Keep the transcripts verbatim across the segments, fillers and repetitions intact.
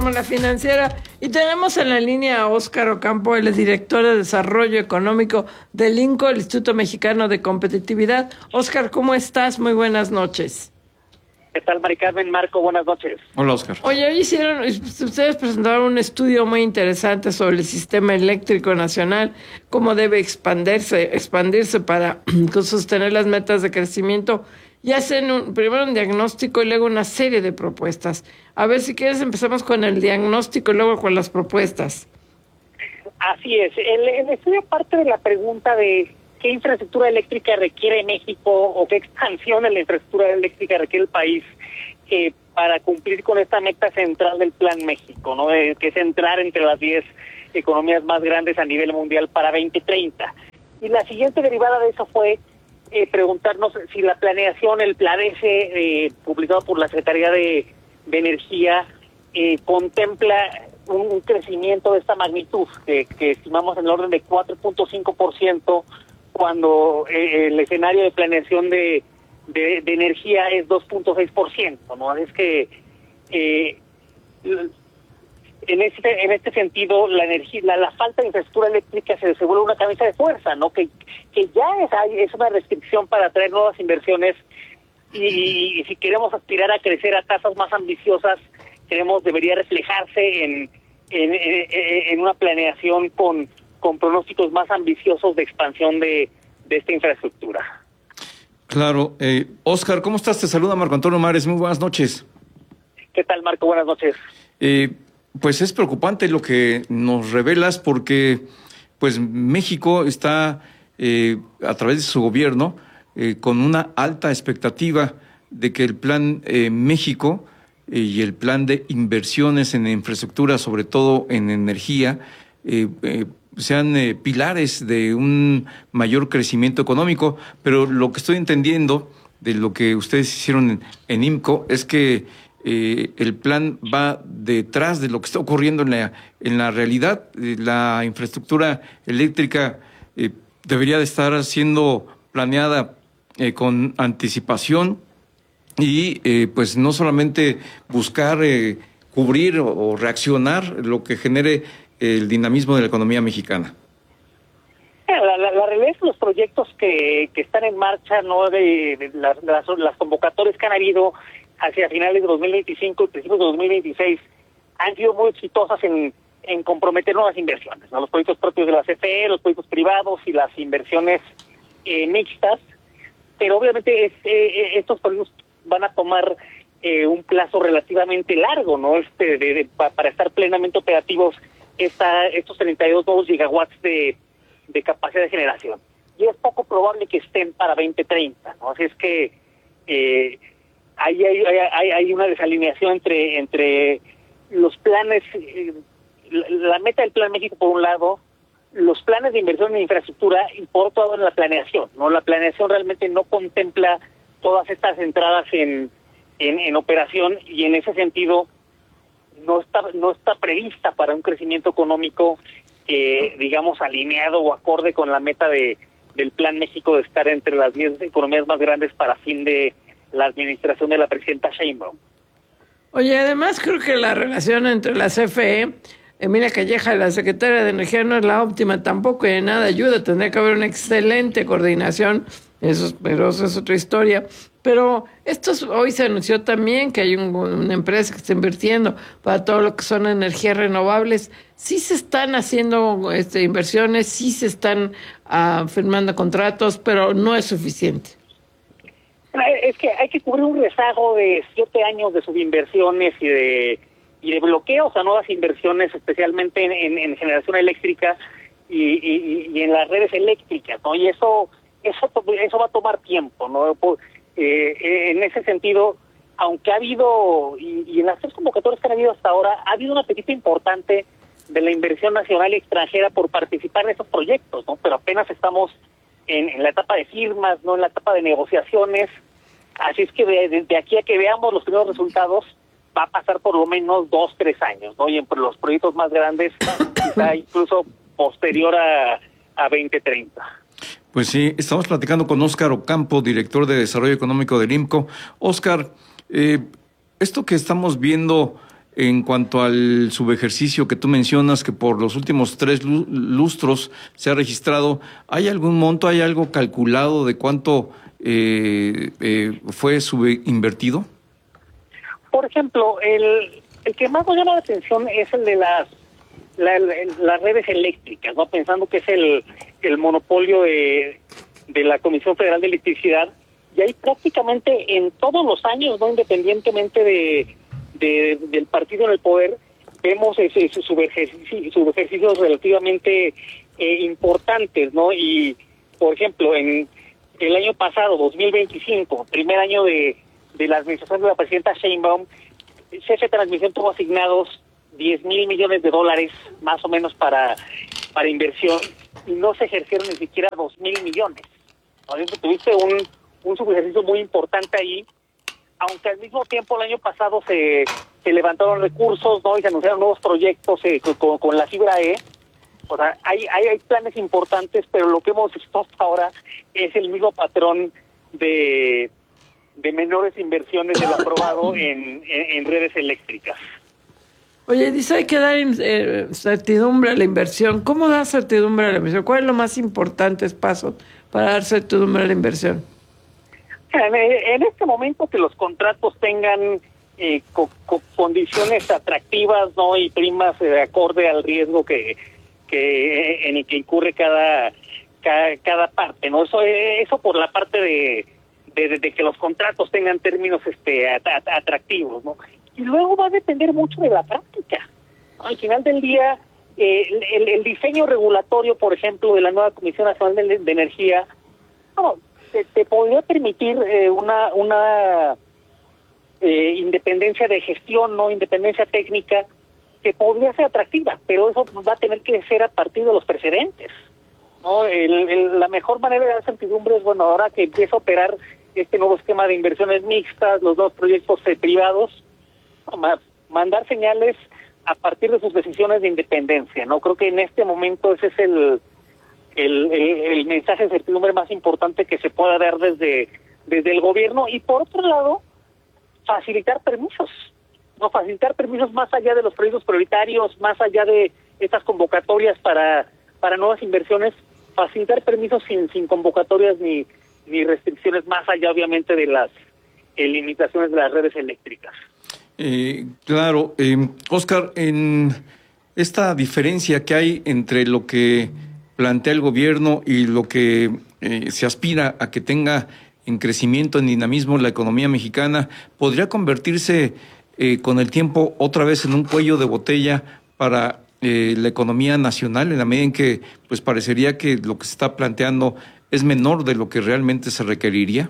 La Financiera, y tenemos en la línea a Óscar Ocampo, el director de Desarrollo Económico del INCO, el Instituto Mexicano de Competitividad. Óscar, ¿cómo estás? Muy buenas noches. ¿Qué tal, Mari Carmen? Marco, buenas noches. Hola, Óscar. Oye, hoy hicieron, ustedes presentaron un estudio muy interesante sobre el sistema eléctrico nacional, cómo debe expandirse, expandirse para sostener las metas de crecimiento, y hacen un, primero un diagnóstico y luego una serie de propuestas. A ver, si quieres empezamos con el diagnóstico y luego con las propuestas. Así es. El, el estudio parte de la pregunta de qué infraestructura eléctrica requiere México o qué expansión de la infraestructura eléctrica requiere el país eh, para cumplir con esta meta central del Plan México, ¿no? Eh, que es entrar entre las diez economías más grandes a nivel mundial para veinte treinta. Y la siguiente derivada de eso fue eh, preguntarnos si la planeación, el PLADECE, eh, publicado por la Secretaría de, de Energía, eh, contempla un, un crecimiento de esta magnitud, que, que estimamos en el orden de cuatro punto cinco por ciento, cuando eh, el escenario de planeación de, de, de energía es dos punto seis por ciento, ¿no? Es que eh, en este en este sentido la energía la, la falta de infraestructura eléctrica se, se vuelve una camisa de fuerza, ¿no? Que que ya es, es una restricción para atraer nuevas inversiones y, y, y si queremos aspirar a crecer a tasas más ambiciosas, queremos debería reflejarse en en, en, en una planeación con con pronósticos más ambiciosos de expansión de, de esta infraestructura. Claro. Eh, Óscar, ¿cómo estás? Te saluda Marco Antonio Mares. Muy buenas noches. ¿Qué tal, Marco? Buenas noches. Eh, pues es preocupante lo que nos revelas porque pues México está, eh, a través de su gobierno, eh, con una alta expectativa de que el Plan eh, México eh, y el plan de inversiones en infraestructura, sobre todo en energía, eh, eh, sean eh, pilares de un mayor crecimiento económico, pero lo que estoy entendiendo de lo que ustedes hicieron en, en IMCO es que eh, el plan va detrás de lo que está ocurriendo en la, en la realidad. Eh, la infraestructura eléctrica eh, debería de estar siendo planeada eh, con anticipación y eh, pues no solamente buscar eh, cubrir o, o reaccionar lo que genere el dinamismo de la economía mexicana. La, la, la realidad es que los proyectos que, que están en marcha, no de, de las, las, las convocatorias que han habido hacia finales de dos mil veinticinco y principios de dos mil veintiséis, han sido muy exitosas en, en comprometer nuevas inversiones, ¿no? Los proyectos propios de la C F E, los proyectos privados y las inversiones eh, mixtas, pero obviamente es, eh, estos proyectos van a tomar eh, un plazo relativamente largo, ¿no? Este de, de, pa, para estar plenamente operativos esta, estos treinta y dos nuevos gigawatts de, de capacidad de generación. Y es poco probable que estén para veinte treinta, ¿no? Así es que eh, ahí hay, hay, hay una desalineación entre, entre los planes, eh, la, la meta del Plan México por un lado, los planes de inversión en infraestructura y por otro lado en la planeación, ¿no? La planeación realmente no contempla todas estas entradas en, en, en operación y en ese sentido no está no está prevista para un crecimiento económico eh, digamos alineado o acorde con la meta de del Plan México de estar entre las diez economías más grandes para fin de la administración de la presidenta Sheinbaum. Oye, además creo que la relación entre la C F E, Emilia Calleja, la secretaria de Energía, no es la óptima tampoco y de nada ayuda. Tendría que haber una excelente coordinación, eso, pero eso es otra historia. Pero esto hoy se anunció también que hay un, una empresa que está invirtiendo para todo lo que son energías renovables. Sí se están haciendo este, inversiones, sí se están uh, firmando contratos, pero no es suficiente. Es que hay que cubrir un rezago de siete años de subinversiones y de y de bloqueos a nuevas inversiones, especialmente en, en, en generación eléctrica y, y, y en las redes eléctricas, ¿no? Y eso eso eso va a tomar tiempo, ¿no? Eh, en ese sentido, aunque ha habido, y, y en las tres convocatorias que han habido hasta ahora, ha habido un apetito importante de la inversión nacional y extranjera por participar en estos proyectos, ¿no? Pero apenas estamos en, en la etapa de firmas, no en la etapa de negociaciones, así es que desde de aquí a que veamos los primeros resultados va a pasar por lo menos dos, tres años, ¿no? Y en los proyectos más grandes quizá incluso posterior a, a veinte treinta. Pues sí, estamos platicando con Óscar Ocampo, director de Desarrollo Económico del IMCO. Óscar, eh, esto que estamos viendo en cuanto al subejercicio que tú mencionas, que por los últimos tres lustros se ha registrado, ¿hay algún monto, hay algo calculado de cuánto eh, eh, fue subinvertido? Por ejemplo, el, el que más nos llama la atención es el de las la, la, las redes eléctricas, ¿no? Pensando que es el, el monopolio de, de la Comisión Federal de Electricidad, y ahí prácticamente en todos los años, no independientemente de, de del partido en el poder, vemos ese, ese subejercicio, subejercicios relativamente eh, importantes, ¿no? Y, por ejemplo, en el año pasado, dos mil veinticinco, primer año de, de la administración de la presidenta Sheinbaum, C F E Transmisión tuvo asignados diez mil millones de dólares, más o menos, para, para inversión, y no se ejercieron ni siquiera dos mil millones. Entonces, tuviste un, un subejercicio muy importante ahí, aunque al mismo tiempo el año pasado se, se levantaron recursos, ¿no? Y se anunciaron nuevos proyectos eh, con, con la fibra E. O sea, hay, hay, hay planes importantes, pero lo que hemos visto hasta ahora es el mismo patrón de, de menores inversiones de lo aprobado en, en, en redes eléctricas. Oye, dice, hay que dar eh, certidumbre a la inversión. ¿Cómo dar certidumbre a la inversión? ¿Cuál es lo más importante paso para dar certidumbre a la inversión? En, en este momento que los contratos tengan eh, co, co, condiciones atractivas, ¿no? Y primas eh, acorde al riesgo que, que en el que incurre cada, cada cada parte, ¿no? Eso eso por la parte de, de, de que los contratos tengan términos este at, at, atractivos, ¿no? Y luego va a depender mucho de la práctica. Al final del día, eh, el, el diseño regulatorio, por ejemplo, de la nueva Comisión Nacional de, de Energía, no, te, te podría permitir eh, una una eh, independencia de gestión, no independencia técnica, que podría ser atractiva, pero eso va a tener que ser a partir de los precedentes, ¿no? El, el, la mejor manera de dar certidumbre es, bueno, ahora que empieza a operar este nuevo esquema de inversiones mixtas, los dos proyectos eh, privados, mandar señales a partir de sus decisiones de independencia, ¿no? Creo que en este momento ese es el el, el, el mensaje de certidumbre más importante que se pueda dar desde, desde el gobierno. Y por otro lado, facilitar permisos, no facilitar permisos más allá de los proyectos prioritarios, más allá de estas convocatorias para para nuevas inversiones, facilitar permisos sin sin convocatorias ni ni restricciones, más allá obviamente de las eh, limitaciones de las redes eléctricas. Eh, claro, eh, Óscar, en esta diferencia que hay entre lo que plantea el gobierno y lo que eh, se aspira a que tenga en crecimiento, en dinamismo la economía mexicana, ¿podría convertirse eh, con el tiempo otra vez en un cuello de botella para eh, la economía nacional, en la medida en que pues parecería que lo que se está planteando es menor de lo que realmente se requeriría?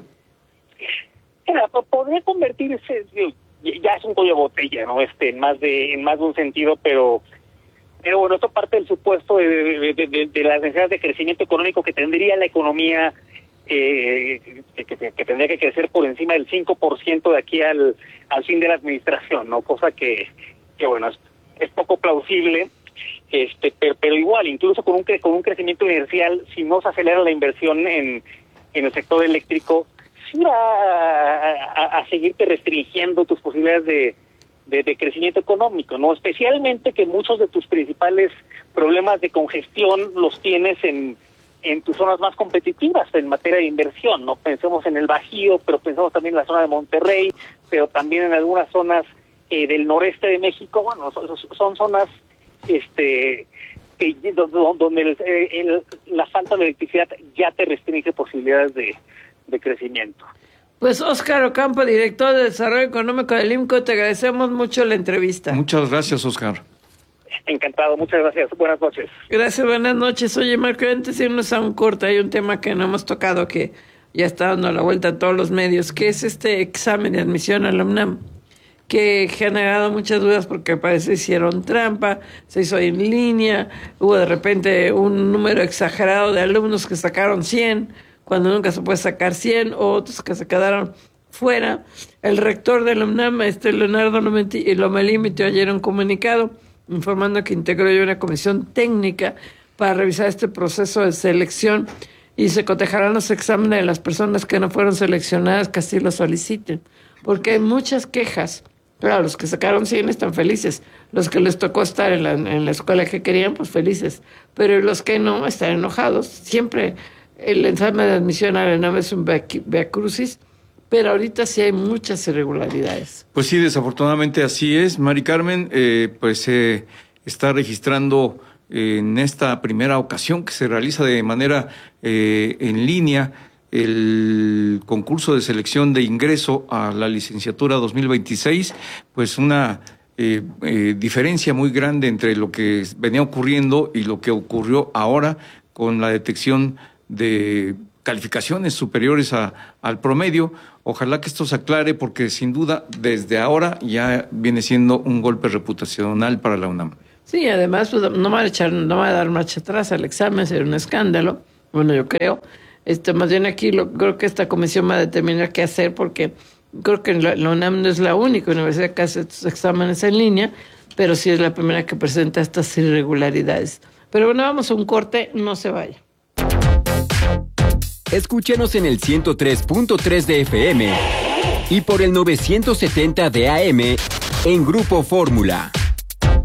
Mira, podría convertirse, ya es un cuello de botella, ¿no? Este, en más de en más de un sentido, pero pero bueno, esto parte del supuesto de, de, de, de, de las necesidades de crecimiento económico que tendría la economía, eh, que, que, que tendría que crecer por encima del cinco por ciento de aquí al al fin de la administración, ¿no? Cosa que, que bueno, es, es poco plausible, este pero, pero igual, incluso con un con un crecimiento inercial, si no se acelera la inversión en, en el sector eléctrico, sí va a, a, a seguirte restringiendo tus posibilidades de, de, de crecimiento económico, ¿no? Especialmente que muchos de tus principales problemas de congestión los tienes en, en tus zonas más competitivas en materia de inversión, ¿no? Pensemos en el Bajío, pero pensemos también en la zona de Monterrey, pero también en algunas zonas eh, del noreste de México. Bueno, son, son zonas este que, donde el, el, la falta de electricidad ya te restringe posibilidades de de crecimiento. Pues Óscar Ocampo, director de Desarrollo Económico del I M C O, te agradecemos mucho la entrevista. Muchas gracias, Óscar. Encantado, muchas gracias. Buenas noches. Gracias, buenas noches. Oye, Marco, antes de irnos a un corte, hay un tema que no hemos tocado, que ya está dando la vuelta a todos los medios, que es este examen de admisión a la UNAM, que ha generado muchas dudas porque parece hicieron trampa, se hizo en línea, hubo de repente un número exagerado de alumnos que sacaron cien, cuando nunca se puede sacar cien, o otros que se quedaron fuera. El rector de la UNAM, este Leonardo Lomelí, emitió ayer un comunicado informando que integró ya una comisión técnica para revisar este proceso de selección y se cotejarán los exámenes de las personas que no fueron seleccionadas, que así lo soliciten, porque hay muchas quejas Claro, los que sacaron cien están felices. Los que les tocó estar en la, en la escuela que querían, pues felices. Pero los que no, están enojados. Siempre el examen de admisión a la UNAM es un via crucis, pero ahorita sí hay muchas irregularidades. Pues sí, desafortunadamente así es. Mari Carmen, eh, pues se eh, está registrando eh, en esta primera ocasión que se realiza de manera eh, en línea el concurso de selección de ingreso a la licenciatura dos mil veintiséis, pues una eh, eh, diferencia muy grande entre lo que venía ocurriendo y lo que ocurrió ahora con la detección de calificaciones superiores a, al promedio. Ojalá que esto se aclare porque sin duda desde ahora ya viene siendo un golpe reputacional para la UNAM. Sí, además pues, no va a echar, no va a dar marcha atrás al examen, sería un escándalo. Bueno, yo creo. Este, más bien aquí lo, creo que esta comisión va a determinar qué hacer porque creo que la, la UNAM no es la única universidad que hace estos exámenes en línea, pero sí es la primera que presenta estas irregularidades. Pero bueno, vamos a un corte, no se vaya. Escúchanos en el ciento tres punto tres de F M y por el novecientos setenta de A M en Grupo Fórmula.